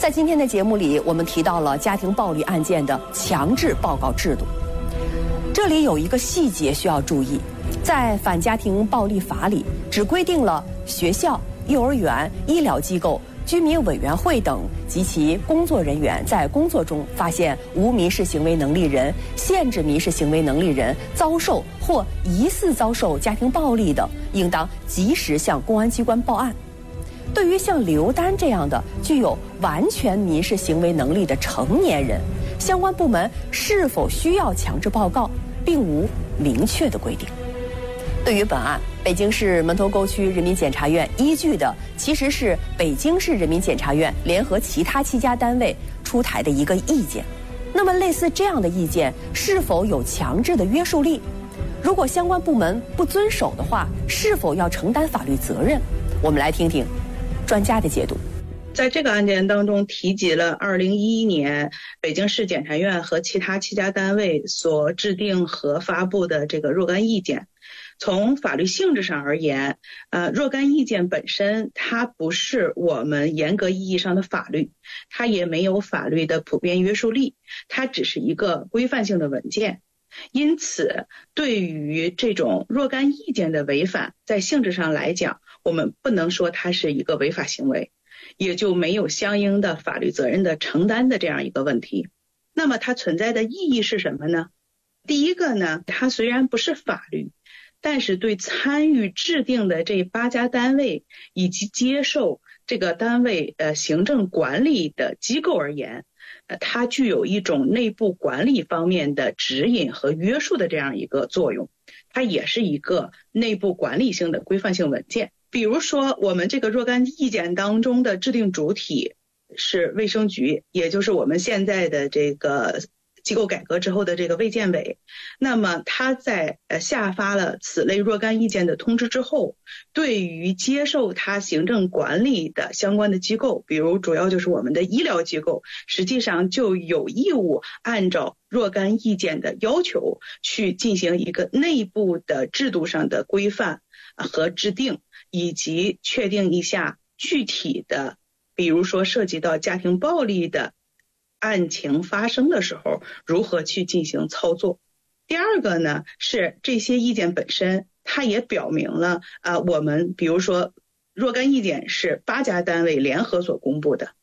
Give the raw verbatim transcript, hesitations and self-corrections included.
在今天的节目里，我们提到了家庭暴力案件的强制报告制度。这里有一个细节需要注意，在反家庭暴力法里，只规定了学校、幼儿园、医疗机构、居民委员会等及其工作人员在工作中发现无民事行为能力人、限制民事行为能力人遭受或疑似遭受家庭暴力的，应当及时向公安机关报案。对于像刘丹这样的具有完全民事行为能力的成年人，相关部门是否需要强制报告，并无明确的规定。对于本案，北京市门头沟区人民检察院依据的其实是北京市人民检察院联合其他七家单位出台的一个意见。那么类似这样的意见是否有强制的约束力？如果相关部门不遵守的话，是否要承担法律责任？我们来听听专家的解读。 在这个案件当中提及了二零一一年北京市检察院和其他七家单位所制定和发布的这个若干意见。从法律性质上而言，呃，若干意见本身它不是我们严格意义上的法律，它也没有法律的普遍约束力，它只是一个规范性的文件。因此，对于这种若干意见的违反，在性质上来讲，我们不能说它是一个违法行为，也就没有相应的法律责任的承担的这样一个问题。那么它存在的意义是什么呢？第一个呢，它虽然不是法律，但是对参与制定的这八家单位以及接受这个单位呃行政管理的机构而言，呃，它具有一种内部管理方面的指引和约束的这样一个作用，它也是一个内部管理性的规范性文件。比如说我们这个若干意见当中的制定主体是卫生局，也就是我们现在的这个机构改革之后的这个卫健委，那么他在呃下发了此类若干意见的通知之后，对于接受他行政管理的相关的机构，比如主要就是我们的医疗机构，实际上就有义务按照若干意见的要求去进行一个内部的制度上的规范和制定，以及确定一下具体的，比如说涉及到家庭暴力的案情发生的时候如何去进行操作。第二个呢，是这些意见本身它也表明了啊、呃，我们比如说若干意见是八家单位联合所公布的，